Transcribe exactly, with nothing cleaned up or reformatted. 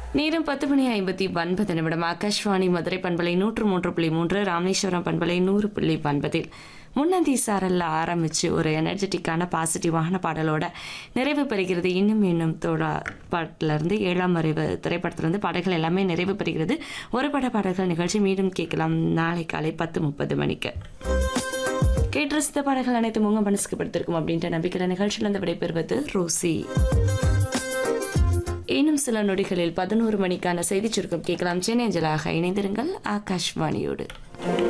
நேரம் பத்து மணி ஐம்பத்தி ஒன்பது நிமிடம். ஆகாஷ்வாணி மதுரை பண்பலை நூற்று மூன்று புள்ளி மூன்று, ராமேஸ்வரம் பண்பலை நூறு புள்ளி ஒன்பதில் முன்னந்தி சாரல்ல ஆரம்பிச்சு ஒரு எனர்ஜெட்டிக்கான பாசிட்டிவான பாடலோட நிறைவு பெறுகிறது. இன்னும் இன்னும் தோழா பாட்டிலிருந்து ஏழாம் அறிவு திரைப்படத்திலிருந்து பாடல்கள் எல்லாமே நிறைவு பெறுகிறது. ஒரு பட பாடல்கள் நிகழ்ச்சி மீண்டும் கேட்கலாம் நாளை காலை பத்து முப்பது மணிக்கு. கேட்டு ரசித்த பாடல்கள் அனைத்து உங்க மனசுக்கு படுத்திருக்கும் அப்படின்ற நம்பிக்கையில நிகழ்ச்சியிலிருந்து விடைபெறுவது ரோசி. இன்னும் சில நொடிகளில் பதினோரு மணிக்கான செய்திச் சுருக்கம் கேட்கலாம். சென்னை அஞ்சலாக இணைந்திருங்கள் ஆகாஷ்வாணியோடு.